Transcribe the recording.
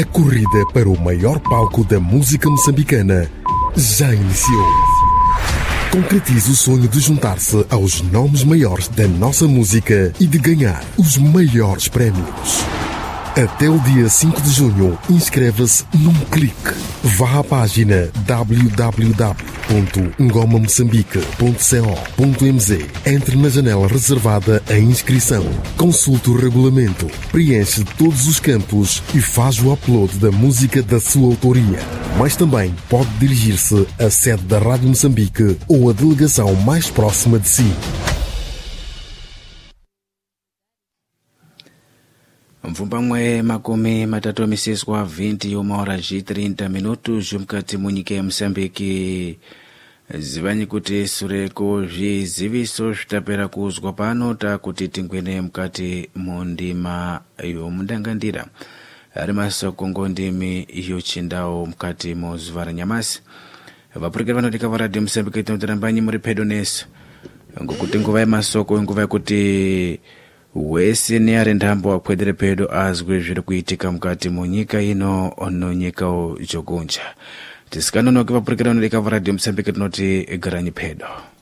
A corrida para o maior palco da música moçambicana já iniciou. Concretize o sonho de juntar-se aos nomes maiores da nossa música e de ganhar os maiores prémios. Até o dia 5 de junho, inscreva-se num clique. Vá à página www.ngomamoçambique.co.mz. Entre na janela reservada à inscrição. Consulte o regulamento, preenche todos os campos e faz o upload da música da sua autoria. Mas também pode dirigir-se à sede da Rádio Moçambique ou à delegação mais próxima de si. Mvumbamwe makumi matatu miseswa 21:30 minutos mkati munyika ya Msambiki. Zivanyi kuti sureko zviziviso zvitapera kuzwa pano takuti tingwene mkati mundima yomundangandira ari masoko ngondimi yochindau mkati mozuva ranyamasi. Vapurikira vanodika varadhi Msambiki tinotarambanyi muri pedo nesu ngokuti nguva yemasoko nguva yekuti wese neari ndambo akwedere pedo azwe zviri kuitika mukati munyika ino nonyikawo jogunja. Tisikanonoke vapurikira vanodika varadhi Msambiki tinoti garanyi pedo.